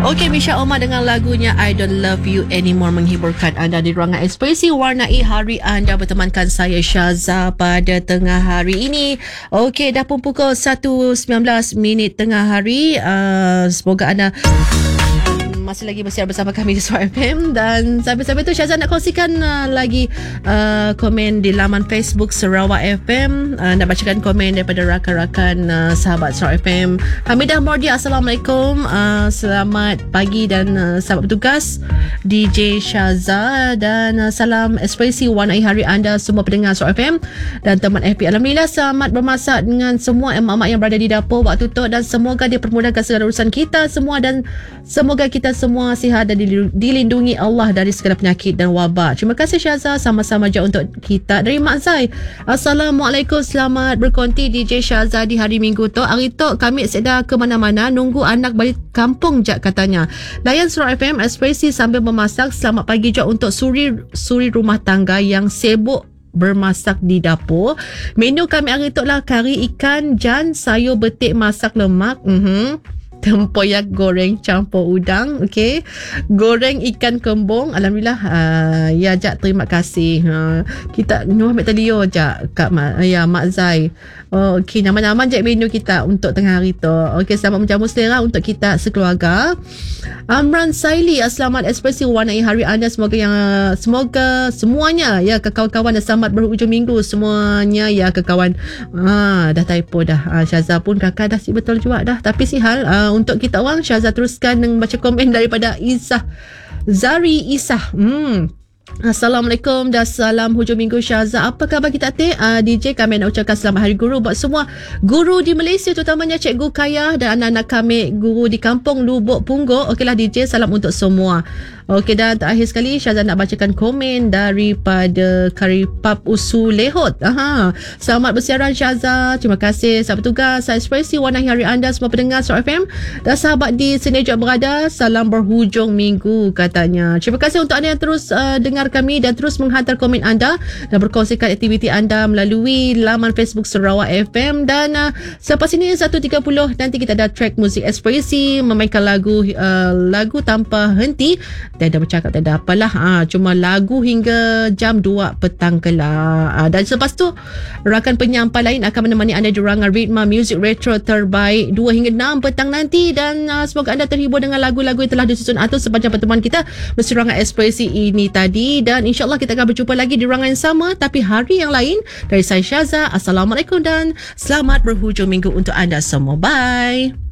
Okey, Misha Omar dengan lagunya I Don't Love You Anymore menghiburkan anda di ruangan ekspresi. Warnai hari anda bertemankan saya Syaza pada tengah hari ini. Okey, dah pun pukul 1.19 tengah hari. Semoga anda masih lagi bersiar bersama kami di Suara FM. Dan sampai-sampai tu Syazan nak kongsikan lagi komen di laman Facebook Sarawak FM. Nak bacakan komen daripada rakan-rakan sahabat Suara FM. Hamidah Mordia, Assalamualaikum, selamat pagi dan selamat bertugas DJ Syaza, dan salam ekspresi warnai hari anda semua pendengar Suara FM dan teman FB. Alhamdulillah selamat bermasak dengan semua emak-emak yang berada di dapur waktu tu, dan semoga dia permudahkan segala urusan kita semua, dan semoga kita semua sihat dan dilindungi Allah dari segala penyakit dan wabak. Terima kasih Syaza, sama-sama je untuk kita. Dari Mak Zai, Assalamualaikum, selamat berkonti DJ Syaza di hari Minggu tu. Hari tu kami sedar ke mana-mana nunggu anak balik kampung je katanya. Layan Suara FM ekspresi sambil memasak. Selamat pagi je untuk suri rumah tangga yang sibuk bermasak di dapur. Menu kami hari tu lah kari ikan jan, sayur betik masak lemak, tempoyak goreng campur udang, okey. Goreng ikan kembung. Alhamdulillah. Ya Jak, terima kasih. Kita ambil telio Jak Kak Mak Zai. Okey, nama-nama je menu kita untuk tengah hari tu. Okey, selamat menjamu selera untuk kita sekeluarga. Amran Saili, selamat ekspresi warnai hari anda. Semoga semuanya ya kawan-kawan dan selamat berhujung minggu semuanya ya kawan. Dah typo dah. Syaza pun kakak dah si betul juga dah. Tapi si hal untuk kita orang, Syaza teruskan dengan baca komen daripada Zari Isah. Assalamualaikum dan salam hujung minggu Syaza. Apa khabar kita DJ? Kami nak ucapkan selamat hari guru buat semua guru di Malaysia, terutamanya Cikgu Kayah dan anak-anak kami guru di kampung Lubuk Punggol. Okeylah DJ, salam untuk semua. Okey, dan terakhir sekali Syaza nak bacakan komen daripada Karipap Usu Lehot. Selamat bersiaran Syaza, terima kasih, selamat bertugas. Saya ekspresi warnai hari anda semua pendengar Suara FM dan sahabat di sini juga berada. Salam berhujung minggu katanya. Terima kasih untuk anda yang terus dengar kami dan terus menghantar komen anda dan berkongsikan aktiviti anda melalui laman Facebook Sarawak FM. Dan selepas ini 1.30 nanti kita ada track muzik ekspresi, memainkan lagu tanpa henti. Tak ada bercakap, tak ada apalah. Cuma lagu hingga jam 2 petang kelak. Dan selepas tu rakan penyampai lain akan menemani anda di ruangan Ritma Music Retro terbaik 2 hingga 6 petang nanti. Dan semoga anda terhibur dengan lagu-lagu yang telah disusun atau sepanjang pertemuan kita bersama ruangan ekspresi ini tadi. Dan insyaAllah kita akan berjumpa lagi di ruangan yang sama tapi hari yang lain. Dari saya Syaza, Assalamualaikum dan selamat berhujung minggu untuk anda semua. Bye.